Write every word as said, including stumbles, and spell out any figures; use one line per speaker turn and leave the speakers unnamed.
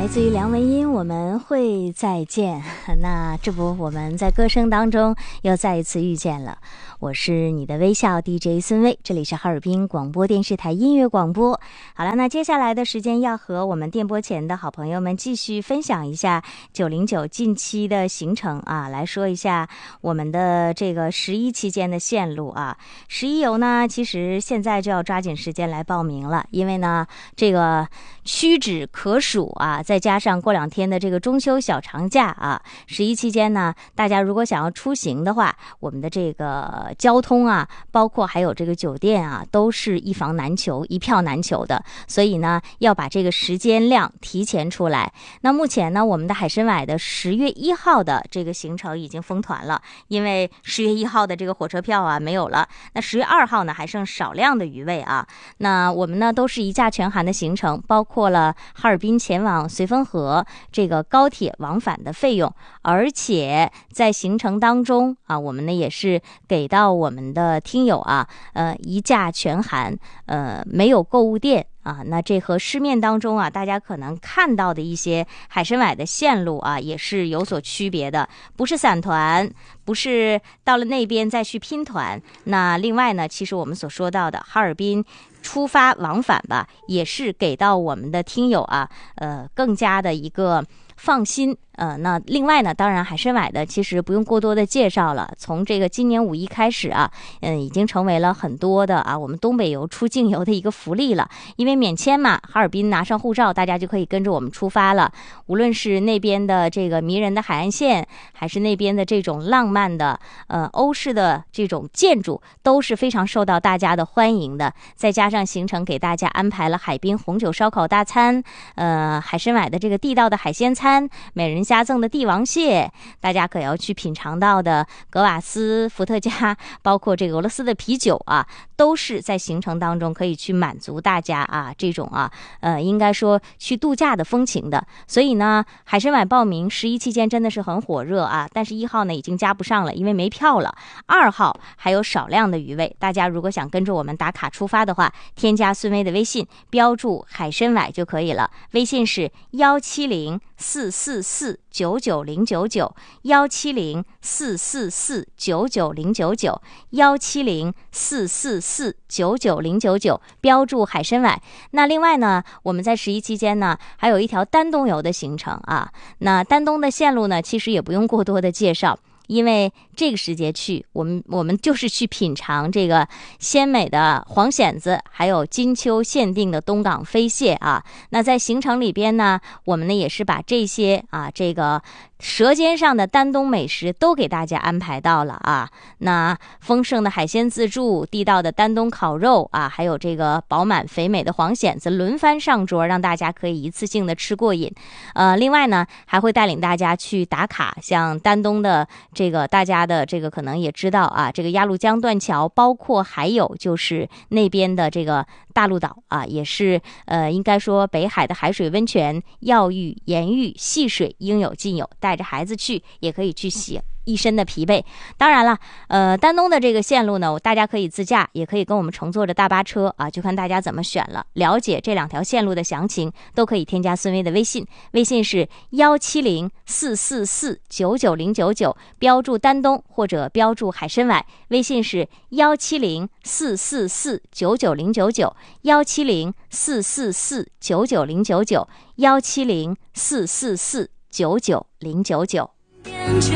来自于梁文音，我们会再见。那这不，我们在歌声当中又再一次遇见了。我是你的微笑 D J 孙薇，这里是哈尔滨广播电视台音乐广播。好了，那接下来的时间要和我们电波前的好朋友们继续分享一下九零九近期的行程啊，来说一下我们的这个十一期间的线路啊。十一游呢，其实现在就要抓紧时间来报名了，因为呢，这个屈指可数啊，再加上过两天的这个中秋小长假啊，十一期间呢，大家如果想要出行的话，我们的这个交通啊，包括还有这个酒店啊，都是一房难求，一票难求的，所以呢，要把这个时间量提前出来。那目前呢，我们的海参崴的十月一号的这个行程已经封团了，因为十月一号的这个火车票啊没有了。那十月二号呢，还剩少量的余位啊。那我们呢都是一价全含的行程，包括了哈尔滨前往绥芬河这个高铁往返的费用，而且在行程当中啊，我们呢也是给到到我们的听友啊，呃，一价全含，呃，没有购物店啊。那这和市面当中啊，大家可能看到的一些海参崴的线路啊，也是有所区别的，不是散团，不是到了那边再去拼团。那另外呢，其实我们所说到的哈尔滨出发往返吧，也是给到我们的听友啊，呃，更加的一个放心。呃，那另外呢，当然海参崴的其实不用过多的介绍了，从这个今年五一开始啊，嗯，已经成为了很多的啊我们东北游出境游的一个福利了，因为免签嘛，哈尔滨拿上护照，大家就可以跟着我们出发了。无论是那边的这个迷人的海岸线，还是那边的这种浪漫的呃欧式的这种建筑，都是非常受到大家的欢迎的。再加上行程给大家安排了海滨红酒烧烤大餐，呃，海参崴的这个地道的海鲜餐，每人加赠的帝王蟹，大家可要去品尝到的格瓦斯、伏特加，包括这个俄罗斯的啤酒啊，都是在行程当中可以去满足大家啊这种啊呃应该说去度假的风情的。所以呢，海参崴报名十一期间真的是很火热啊，但是一号呢已经加不上了，因为没票了。二号还有少量的余位，大家如果想跟着我们打卡出发的话，添加孙薇的微信，标注海参崴就可以了。微信是幺七零四四四九九零九九，幺七零四四四九九零九九，幺七零四四四九九零九九，标注海参崴。那另外呢，我们在十一期间呢，还有一条丹东游的行程啊。那丹东的线路呢，其实也不用过多的介绍，因为这个时节去，我们我们就是去品尝这个鲜美的黄蚬子，还有金秋限定的东港飞蟹啊。那在行程里边呢，我们呢也是把这些啊这个舌尖上的丹东美食都给大家安排到了啊。那丰盛的海鲜自助，地道的丹东烤肉啊，还有这个饱满肥美的黄蚬子轮番上桌，让大家可以一次性的吃过瘾。呃，另外呢，还会带领大家去打卡，像丹东的这个大家的这个可能也知道啊，这个鸭绿江断桥，包括还有就是那边的这个大陆岛啊，也是呃应该说北海的海水温泉，药浴、盐浴、戏水应有尽有，带着孩子去也可以去洗一身的疲惫。当然了，呃，丹东的这个线路呢，大家可以自驾，也可以跟我们乘坐着大巴车啊，就看大家怎么选了。了解这两条线路的详情，都可以添加孙薇的微信，微信是幺七零四四四九九零九九，标注丹东或者标注海参崴，微信是幺七零四四四九九零九九，幺七零四四四九九零九九，幺七零四四四九九零九九。